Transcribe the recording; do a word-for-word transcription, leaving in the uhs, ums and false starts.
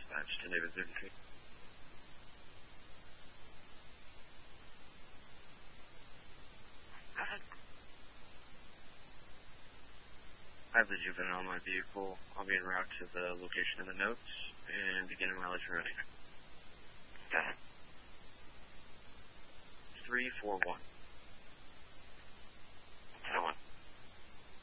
Dispatch to David Zubin. I have the juvenile in my vehicle. I'll be en route to the location in the notes and beginning mileage running. Got it. three four one.